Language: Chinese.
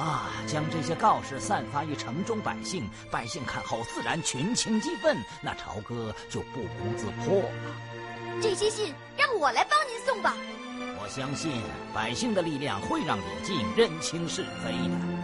将这些告示散发于城中百姓，百姓看后自然群情激愤，那朝歌就不攻自破了。 这些信让我来帮您送吧。 我相信百姓的力量会让李靖认清是非的。